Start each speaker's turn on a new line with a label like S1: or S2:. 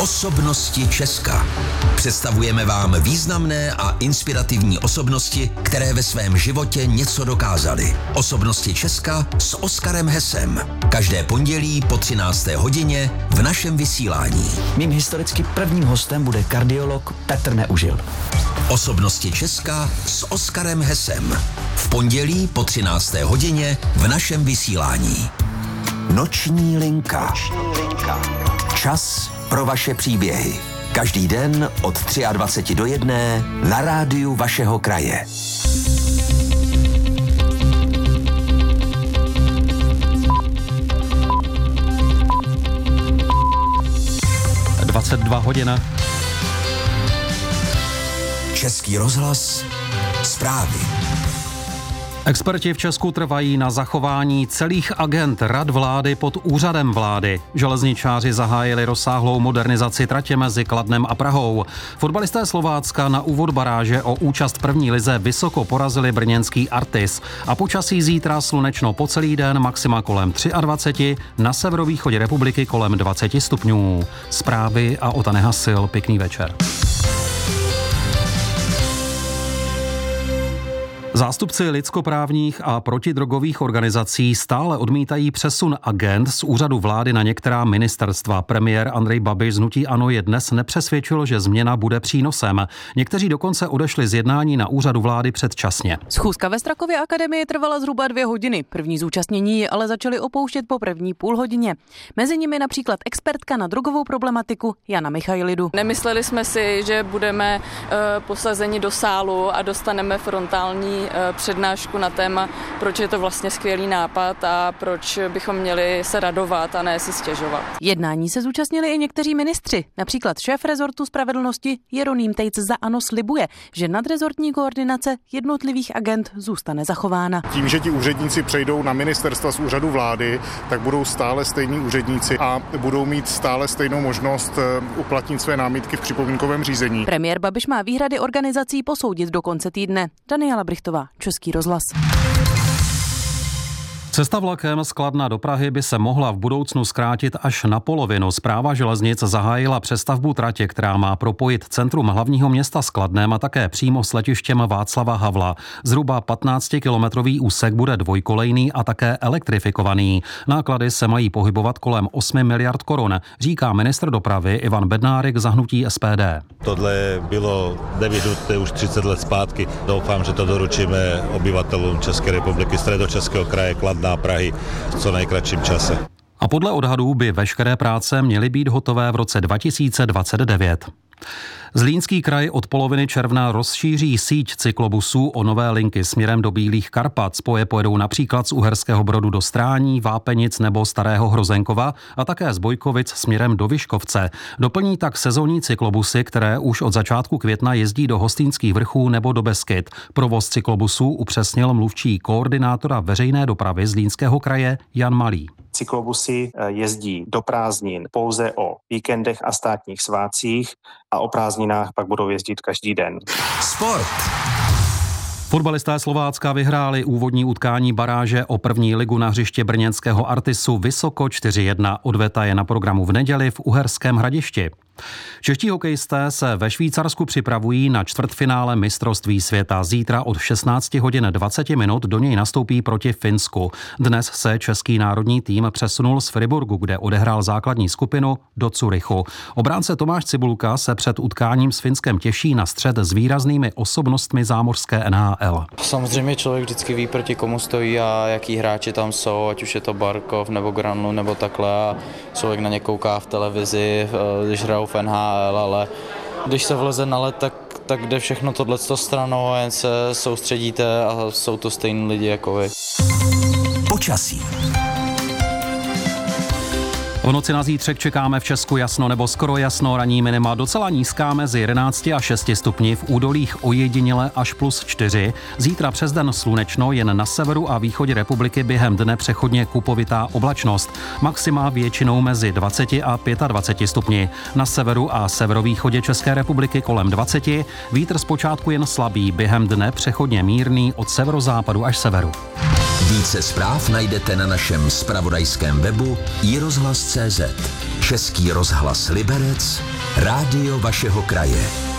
S1: Osobnosti Česka. Představujeme vám významné a inspirativní osobnosti, které ve svém životě něco dokázaly. Osobnosti Česka s Oskarem Hesem. Každé pondělí po 13. hodině v našem vysílání.
S2: Mým historicky prvním hostem bude kardiolog Petr Neužil.
S1: Osobnosti Česka s Oskarem Hesem. V pondělí po 13. hodině v našem vysílání. Noční linka. Čas pro vaše příběhy. Každý den od 23 do 1 na rádiu vašeho kraje.
S3: (22:00).
S1: Český rozhlas, zprávy.
S3: Experti v Česku trvají na zachování celých agend rad vlády pod úřadem vlády. Železničáři zahájili rozsáhlou modernizaci tratě mezi Kladnem a Prahou. Fotbalisté Slovácka na úvod baráže o účast v první lize vysoko porazili brněnský Artis. A počasí zítra slunečno po celý den, maxima kolem 23, na severovýchodě republiky kolem 20 stupňů. Zprávy a Ota Nehasil, pěkný večer. Zástupci lidskoprávních a protidrogových organizací stále odmítají přesun agend z úřadu vlády na některá ministerstva. Premiér Andrej Babiš z hnutí ANO je dnes nepřesvědčil, že změna bude přínosem. Někteří dokonce odešli z jednání na úřadu vlády předčasně.
S4: Schůzka ve Strakově akademii trvala zhruba 2 hodiny. První zúčastnění ji ale začali opouštět po první půlhodině. Mezi nimi například expertka na drogovou problematiku Jana Michailidu.
S5: Nemysleli jsme si, že budeme posazeni do sálu a dostaneme frontální přednášku na téma, proč je to vlastně skvělý nápad a proč bychom měli se radovat a ne si stěžovat.
S4: Jednání se zúčastnili i někteří ministři. Například šéf rezortu spravedlnosti Jeroným Tejc za ANO slibuje, že nadrezortní koordinace jednotlivých agend zůstane zachována.
S6: Tím, že ti úředníci přejdou na ministerstva z úřadu vlády, tak budou stále stejní úředníci a budou mít stále stejnou možnost uplatnit své námitky v připomínkovém řízení.
S4: Premiér Babiš má výhrady organizací posoudit do konce týdne. Daniela Brichtová, Český rozhlas.
S3: Cesta vlakem z Kladna do Prahy by se mohla v budoucnu zkrátit až na polovinu. Správa železnic zahájila přestavbu tratě, která má propojit centrum hlavního města s Kladnem a také přímo s letištěm Václava Havla. Zhruba 15-kilometrový úsek bude dvojkolejný a také elektrifikovaný. Náklady se mají pohybovat kolem 8 miliard korun, říká ministr dopravy Ivan Bednárik za hnutí SPD.
S7: Tohle bylo nevyhnutné už 30 let zpátky. Doufám, že to doručíme obyvatelům České republiky, Středočeského kraje, Kladna a Prahy v co nejkratším čase.
S3: A podle odhadů by veškeré práce měly být hotové v roce 2029. Zlínský kraj od poloviny června rozšíří síť cyklobusů o nové linky směrem do Bílých Karpat. Spoje pojedou například z Uherského Brodu do Strání, Vápenic nebo Starého Hrozenkova a také z Bojkovic směrem do Vyškovce. Doplní tak sezónní cyklobusy, které už od začátku května jezdí do Hostýnských vrchů nebo do Beskyd. Provoz cyklobusů upřesnil mluvčí koordinátora veřejné dopravy Zlínského kraje Jan Malý.
S8: Cyklobusy jezdí do prázdnin pouze o víkendech a státních svátcích a o prázdninách pak budou jezdit každý den.
S1: Sport.
S3: Fotbalisté Slovácka vyhráli úvodní utkání baráže o první ligu na hřiště brněnského Artisu vysoko 4-1. Odveta je na programu v neděli v Uherském Hradišti. Čeští hokejisté se ve Švýcarsku připravují na čtvrtfinále mistrovství světa. Zítra od 16 hodin 20 minut do něj nastoupí proti Finsku. Dnes se český národní tým přesunul z Friburgu, kde odehrál základní skupinu, do Curychu. Obránce Tomáš Cibulka se před utkáním s Finskem těší na střet s výraznými osobnostmi zámořské NHL.
S9: Samozřejmě člověk vždycky ví, proti komu stojí a jaký hráči tam jsou, ať už je to Barkov nebo Granlu nebo takhle. A člověk na ně kouká v televizi, když hrajou v NHL, ale když se vleze na led, tak jde všechno tohleto stranou a jen se soustředíte a jsou to stejní lidi jako vy.
S1: Počasí.
S3: V noci na zítřek čekáme v Česku jasno nebo skoro jasno, ranní minima docela nízká mezi 11 a 6 stupni, v údolích ojediněle až +4. Zítra přes den slunečno, jen na severu a východě republiky během dne přechodně kupovitá oblačnost. Maxima většinou mezi 20 a 25 stupni. Na severu a severovýchodě České republiky kolem 20. Vítr zpočátku jen slabý, během dne přechodně mírný od severozápadu až severu.
S1: Více zpráv najdete na našem zpravodajském webu iRozhlas.cz. Český rozhlas Liberec, rádio vašeho kraje.